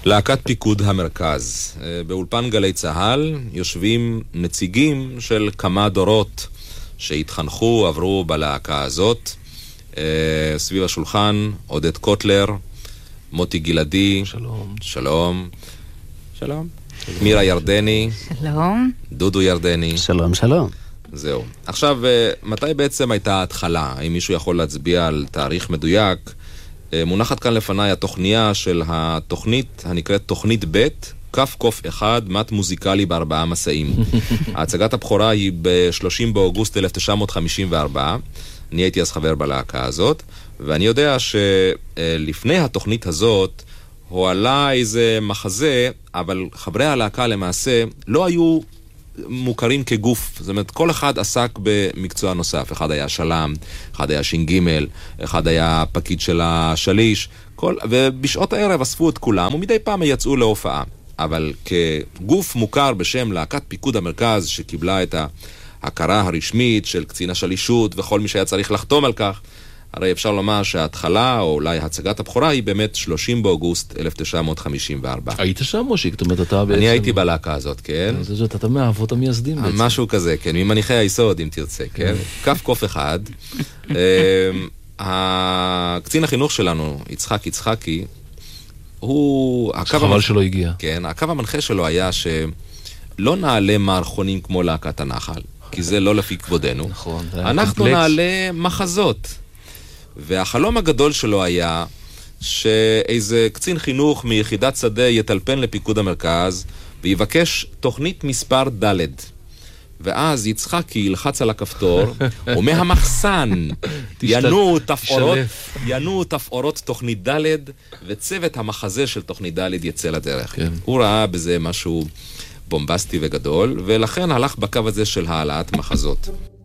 להקת פיקוד המרכז. באולפן גלי צהל יושבים נציגים של כמה דורות שהתחנכו, עברו בלהקה הזאת. סביב השולחן, עודד קוטלר, מוטי גלעדי. שלום. שלום. שלום. מירה ירדני. שלום. דודו ירדני. שלום, שלום. זהו. עכשיו, מתי בעצם הייתה ההתחלה? האם מישהו יכול להצביע על תאריך מדויק? מונחת כאן לפניי התוכניה של התוכנית הנקראת תוכנית ב' קוף 1 מת מוזיקלי ב4 מסעים. ההצגת הבכורה היא ב-30 באוגוסט 1954. אני הייתי אז חבר בלהקה הזאת, ואני יודע שלפני התוכנית הזאת הועלה איזה מחזה, אבל חברי הלהקה למעשה לא היו מוכרים כגוף. זאת אומרת, כל אחד עסק במקצוע נוסף. אחד היה שלם, אחד היה ש"ג, אחד היה פקיד של השליש, ובשעות הערב אספו את כולם, ומדי פעם יצאו להופעה. אבל כגוף מוכר בשם להקת פיקוד המרכז, שקיבלה את ההכרה הרשמית של קצין השלישות וכל מי שהיה צריך לחתום על כך, הרי אפשר לומר שההתחלה, או אולי הצגת הבכורה, היא באמת 30 באוגוסט 1954. היית שם, מושיק? זאת אומרת, אתה בעצם... אני הייתי בלהקה הזאת, כן. אתה מהאבות המייסדים בעצם. משהו כזה, כן, ממניחי היסוד, אם תרצה, כן. קוף 1. הקצין החינוך שלנו, יצחקי, הוא... חבל שלא הגיע. כן, הקו המנחה שלו היה שלא נעלה מערכונים כמו להקת הנחל, כי זה לא לפי כבודנו. נכון. אנחנו נעלה מחזות. והחלום הגדול שלו היה שאיזה קצין חינוך מיחידת שדה יטלפן לפיקוד המרכז ויבקש תוכנית מספר ד', ואז יצחקי ילחץ על הכפתור ומהמחסן ינו תפאורות תוכנית ד', וצוות המחזה של תוכנית ד' יצא לדרך. כן. הוא ראה בזה משהו בומבסטי וגדול, ולכן הלך בקו הזה של העלאת מחזות.